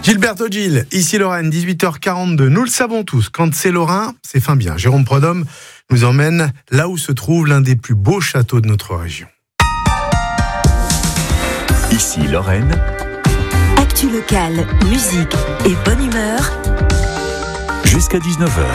Gilberto Gil, ici Lorraine, 18h42. Nous le savons tous, quand c'est lorrain, c'est fin bien. Jérôme Prodhomme nous emmène là où se trouve l'un des plus beaux châteaux de notre région. Ici Lorraine. Actu locale, musique et bonne humeur. Jusqu'à 19h.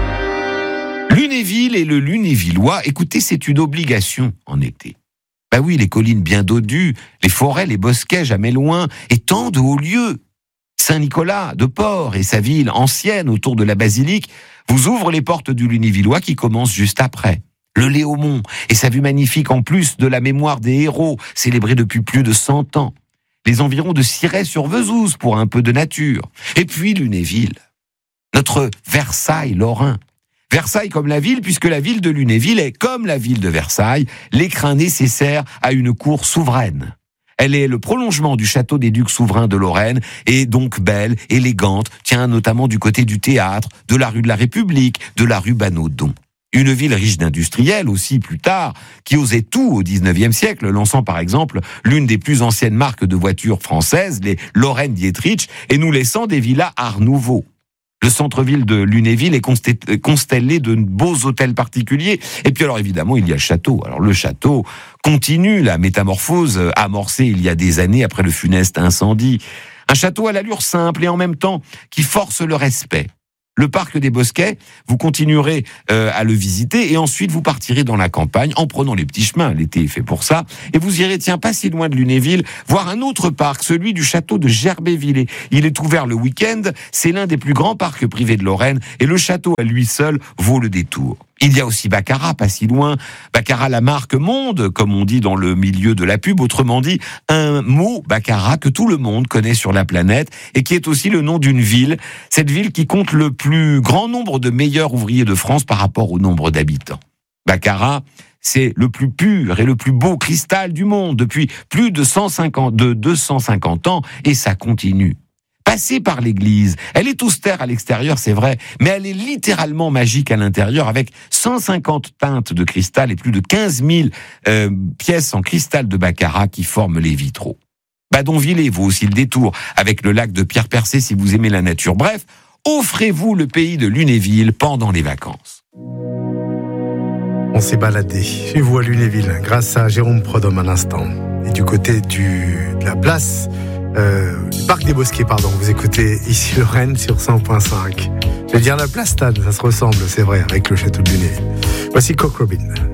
Lunéville et le Lunévillois, écoutez, c'est une obligation en été. Bah oui, les collines bien dodues, les forêts, les bosquets jamais loin, et tant de hauts lieux. Saint-Nicolas de Port et sa ville ancienne autour de la basilique vous ouvrent les portes du Lunévillois qui commence juste après. Le Léaumont et sa vue magnifique en plus de la mémoire des héros, célébrée depuis plus de 100 ans. Les environs de Cirey-sur-Vesouse pour un peu de nature. Et puis Lunéville, notre Versailles lorrain. Versailles comme la ville, puisque la ville de Lunéville est, comme la ville de Versailles, l'écrin nécessaire à une cour souveraine. Elle est le prolongement du château des ducs souverains de Lorraine, et donc belle, élégante, tient notamment du côté du théâtre, de la rue de la République, de la rue Banaudon. Une ville riche d'industriels aussi plus tard, qui osait tout au 19e siècle, lançant par exemple l'une des plus anciennes marques de voitures françaises, les Lorraine Dietrich, et nous laissant des villas Art Nouveau. Le centre-ville de Lunéville est constellé de beaux hôtels particuliers. Et puis alors évidemment, il y a le château. Alors le château continue la métamorphose amorcée il y a des années après le funeste incendie. Un château à l'allure simple et en même temps qui force le respect. Le parc des Bosquets, vous continuerez à le visiter et ensuite vous partirez dans la campagne en prenant les petits chemins. L'été est fait pour ça. Et vous irez, pas si loin de Lunéville, voir un autre parc, celui du château de Gerbévillers. Il est ouvert le week-end. C'est l'un des plus grands parcs privés de Lorraine et le château à lui seul vaut le détour. Il y a aussi Baccarat, pas si loin. Baccarat, la marque monde, comme on dit dans le milieu de la pub. Autrement dit, un mot, Baccarat, que tout le monde connaît sur la planète et qui est aussi le nom d'une ville. Cette ville qui compte le plus grand nombre de meilleurs ouvriers de France par rapport au nombre d'habitants. Baccarat, c'est le plus pur et le plus beau cristal du monde depuis plus de 250 ans et ça continue. Passée par l'église. Elle est austère à l'extérieur, c'est vrai, mais elle est littéralement magique à l'intérieur avec 150 teintes de cristal et plus de 15 000 pièces en cristal de Baccarat qui forment les vitraux. Badonvillers vaut aussi le détour avec le lac de Pierre Percé si vous aimez la nature. Bref, offrez-vous le pays de Lunéville pendant les vacances. On s'est baladé chez vous à Lunéville grâce à Jérôme Prodhomme à l'instant. Et du côté de la place... du parc des Bosquets, vous écoutez ici Lorraine sur 100.5. Je veux dire la place Stade, ça se ressemble, c'est vrai, avec le château de Lunéville. Voici Cock Robin.